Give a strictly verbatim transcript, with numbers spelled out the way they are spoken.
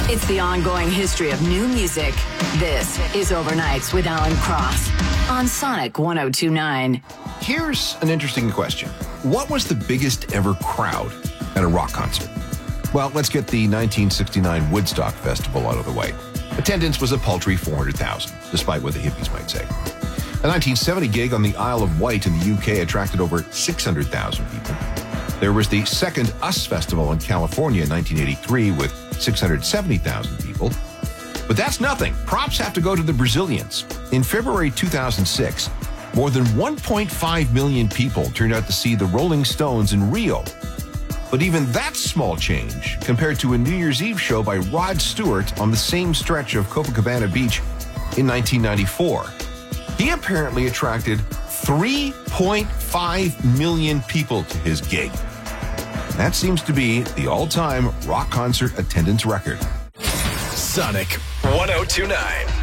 It's the ongoing history of new music. This is Overnights with Alan Cross on Sonic one oh two point nine. Here's an interesting question. What was the biggest ever crowd at a rock concert? Well, let's get the nineteen sixty-nine Woodstock Festival out of the way. Attendance was a paltry four hundred thousand, despite what the hippies might say. A nineteen seventy gig on the Isle of Wight in the U K attracted over six hundred thousand people. There was the second US Festival in California in nineteen eighty-three with six hundred seventy thousand people. But that's nothing. Props have to go to the Brazilians. In February two thousand six, more than one point five million people turned out to see the Rolling Stones in Rio. But even that's small change compared to a New Year's Eve show by Rod Stewart on the same stretch of Copacabana Beach in nineteen ninety-four. He apparently attracted three point five million people to his gig. That seems to be the all-time rock concert attendance record. Sonic one oh two point nine.